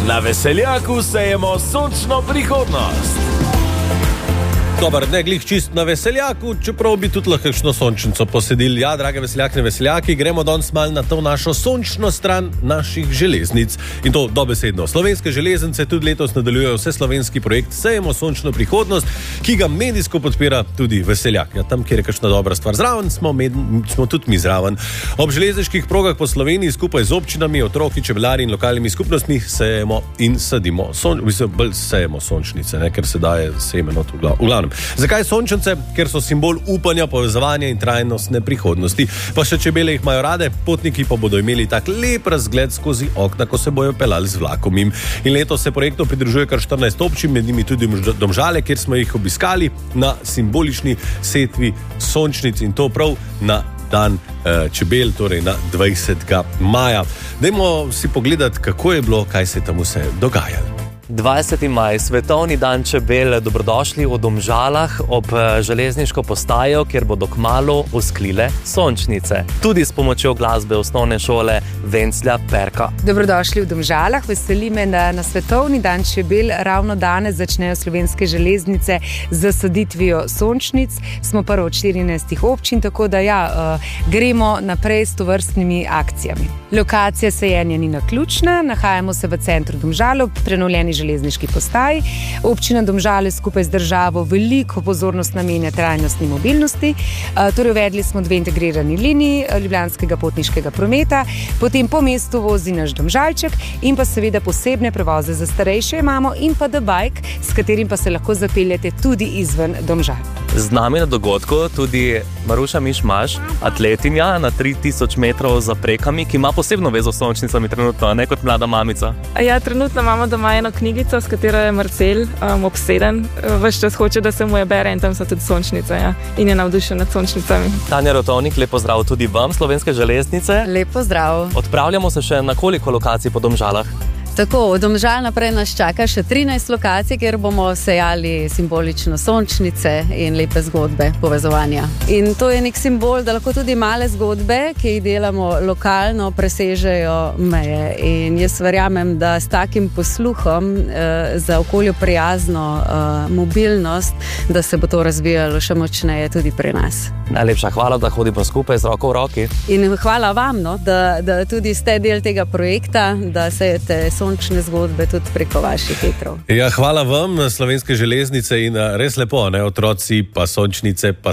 Na Veseljaku sejemo sončno prihodnost. Dobar, ne glih čist na Veseljaku, čeprav bi tudi lahko kakšno sončnico posedili. Ja, drage veseljakne, veseljaki, gremo danes mal na to našo sončno stran naših železnic. In to dobesedno. Slovenske železnice tudi letos nadaljujejo vse slovenski projekt Sejemo sončno prihodnost, ki ga medijsko podpira tudi Veseljak. Ja, tam, kjer je kakšna dobra stvar zraven, smo tudi mi zraven. Ob železniških progah po Sloveniji skupaj z občinami, otroki, čebelarji in lokalnimi skupnostmi sejemo in sadimo. Bolj sejemo sončnice, ne, ker se daje semeno v glavnem. Zakaj sončnice? Ker so simbol upanja, povezovanja in trajnostne prihodnosti. Pa še čebele jih imajo rade, potniki pa bodo imeli tak lep razgled skozi okna, ko se bojo pelali z vlakom. In letos se projektu pridružuje kar 14 občin, med njimi tudi Domžale, kjer smo jih obiskali na simbolični setvi sončnic in to prav na dan čebel, torej na 20. maja. Dajmo si pogledati, kako je bilo, kaj se tam vse dogajalo. 20. maj, svetovni dan čebel, dobrodošli v Domžalah ob železniško postajo, kjer bodo kmalu usklile sončnice. Tudi s pomočjo glasbe osnovne šole Venclja Perka. Dobrodošli v Domžalah, veseli me, da na svetovni dan čebel ravno danes začnejo slovenske železnice z zasaditvijo sončnic. Smo prvo od 14 občin, tako da gremo naprej s tovrstnimi akcijami. Lokacija sejenja ni naključna, nahajamo se v centru Domžal, prenovljeni železniški postaji. Občina Domžale skupaj z državo veliko pozornost namenja trajnostni mobilnosti. Torej uvedli smo 2 integrirani liniji ljubljanskega potniškega prometa, potem po mestu vozi naš Domžalček in pa seveda posebne prevoze za starejše imamo in pa The Bike, s katerim pa se lahko zapeljete tudi izven Domžal. Z nami na dogodku tudi Maruša Mišmaš, atletinja na 3000 metrov za prekami, ki ima posebno vezo s sončnicami trenutno, ne kot mlada mamica. Ja, trenutno imamo doma eno knjigico, s katero je Marcel obseden. Ves čas hoče, da se mu je bere in tam so tudi sončnice, ja. In je navdušen nad sončnicami. Tanja Rotovnik, lep pozdrav tudi vam, Slovenske železnice. Lep pozdrav. Odpravljamo se še na koliko lokacij po Domžalah? Tako, od Domžal naprej nas čaka še 13 lokacij, kjer bomo sejali simbolično sončnice in lepe zgodbe povezovanja. In to je nek simbol, da lahko tudi male zgodbe, ki jih delamo lokalno, presežejo meje. In jaz verjamem, da s takim posluhom za okolju prijazno mobilnost, da se bo to razvijalo še močneje tudi pri nas. Najlepša hvala, da hodimo skupaj z roko v roki. In hvala vam, da tudi ste del tega projekta, da sejete sončne zgodbe tudi preko vaših vetrov. Ja, hvala vam, Slovenske železnice, in res lepo, ne, otroci, pa sončnice, pa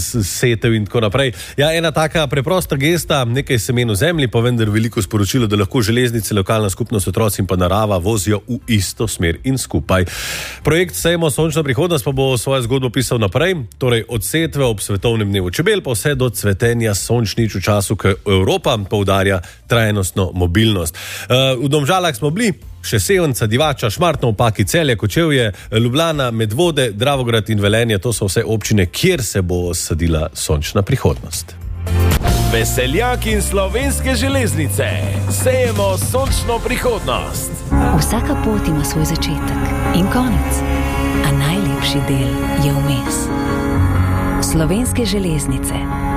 setev in tako naprej. Ja, ena taka preprosta gesta, nekaj semen v zemlji, pa vendar veliko sporočilo, da lahko železnice, lokalna skupnost, otroci in pa narava vozijo v isto smer in skupaj. Projekt Sejemo sončno prihodnost pa bo svojo zgodbo pisal naprej, torej od setve ob svetovnem dnevu čebel pa vse do cvetenja sončnic v času, ko Evropa poudarja trajnostno mobilnost. V Domžalah smo bili, še Sevnica, Divača, Šmartno, Paki, Celje, Kočevje, Ljubljana, Medvode, Dravograd in Velenje, to so vse občine, kjer se bo sadila sončna prihodnost. Veseljak in Slovenske železnice. Sejemo sončno prihodnost. Vsaka pot ima svoj začetek in konec, a najlepši del je vmes. Slovenske železnice.